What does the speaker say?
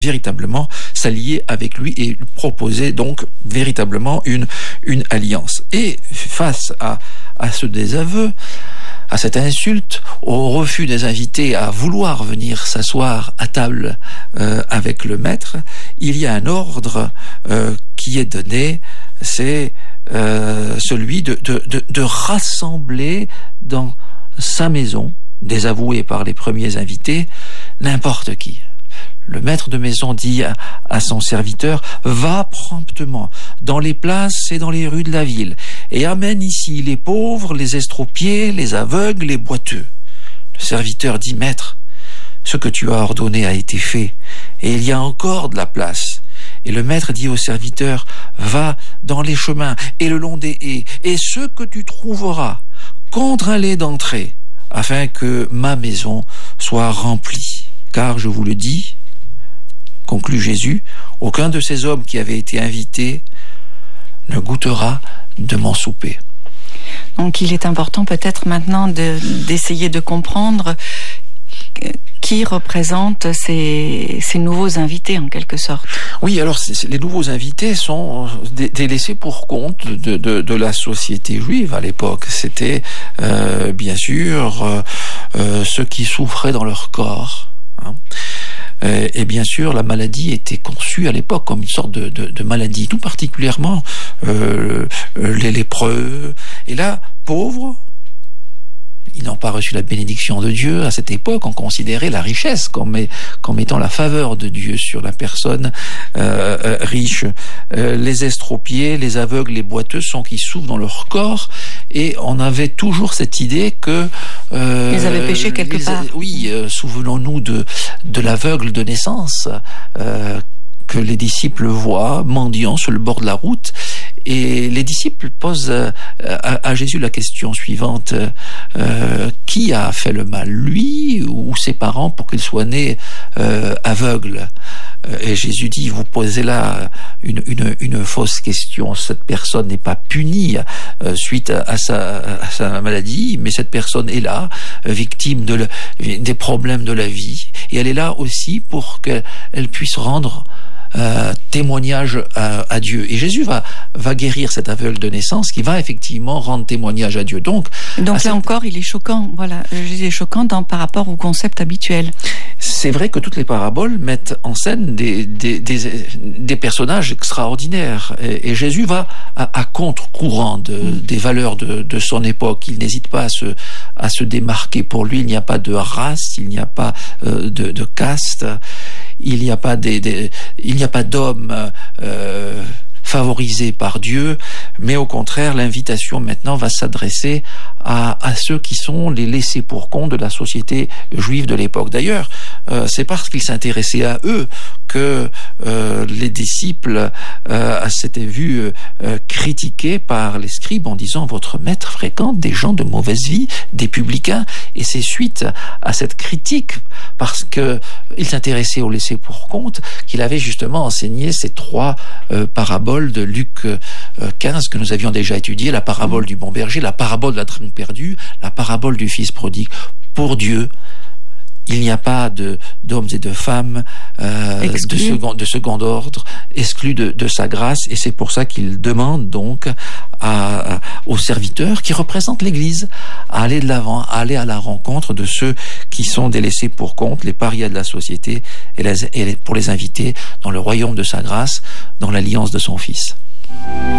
véritablement s'allier avec lui et proposer donc véritablement une alliance. Et face à ce désaveu, à cette insulte, au refus des invités à vouloir venir s'asseoir à table avec le maître, il y a un ordre qui est donné, c'est celui de rassembler dans sa maison, désavoué par les premiers invités, n'importe qui. Le maître de maison dit à son serviteur « Va promptement dans les places et dans les rues de la ville et amène ici les pauvres, les estropiés, les aveugles, les boiteux. » Le serviteur dit « Maître, ce que tu as ordonné a été fait et il y a encore de la place. » Et le maître dit au serviteur « Va dans les chemins et le long des haies et ce que tu trouveras, contrains-les d'entrer afin que ma maison soit remplie. Car je vous le dis, conclut Jésus, aucun de ces hommes qui avaient été invités ne goûtera de mon souper. » Donc il est important peut-être maintenant d'essayer de comprendre qui représente ces nouveaux invités en quelque sorte. Oui, alors les nouveaux invités sont des laissés pour compte de la société juive à l'époque. C'était bien sûr ceux qui souffraient dans leur corps, hein. Et bien sûr, la maladie était conçue à l'époque comme une sorte de maladie, tout particulièrement les lépreux. Et là, pauvres, ils n'ont pas reçu la bénédiction de Dieu. À cette époque, on considérait la richesse comme étant la faveur de Dieu sur la personne riche. Les estropiés, les aveugles, les boiteux sont qui souffrent dans leur corps, et on avait toujours cette idée que ils avaient péché quelque part. Oui, souvenons-nous de l'aveugle de naissance que les disciples voient mendiant sur le bord de la route. Et les disciples posent à Jésus la question suivante, qui a fait le mal, lui ou ses parents, pour qu'il soit né aveugle? Et Jésus dit, vous posez là une fausse question. Cette personne n'est pas punie suite à sa maladie, mais cette personne est là, victime des problèmes de la vie. Et elle est là aussi pour qu'elle puisse rendre témoignage à Dieu. Et Jésus va guérir cet aveugle de naissance qui va effectivement rendre témoignage à Dieu. Donc là encore, il est choquant. Voilà, Jésus est choquant par rapport au concept habituel. C'est vrai que toutes les paraboles mettent en scène des personnages extraordinaires. Et Jésus va à contre-courant des valeurs de son époque. Il n'hésite pas à se démarquer. Pour lui, il n'y a pas de race, il n'y a pas de caste. Il n'y a pas d'homme favorisé par Dieu, mais au contraire, l'invitation maintenant va s'adresser à ceux qui sont les laissés pour compte de la société juive de l'époque. D'ailleurs, c'est parce qu'il s'intéressait à eux que les disciples s'étaient vus critiqués par les scribes en disant « Votre maître fréquente des gens de mauvaise vie, des publicains ». Et c'est suite à cette critique, parce qu'il s'intéressait aux laissés pour compte, qu'il avait justement enseigné ces 3 paraboles de Luc 15 que nous avions déjà étudiées, la parabole du bon berger, la parabole de la drachme perdue, la parabole du fils prodigue. Pour Dieu, il n'y a pas d'hommes et de femmes de second ordre exclus de sa grâce, et c'est pour ça qu'il demande donc aux serviteurs qui représentent l'Église à aller de l'avant, à aller à la rencontre de ceux qui sont délaissés pour compte, les parias de la société, et pour les inviter dans le royaume de sa grâce, dans l'alliance de son Fils.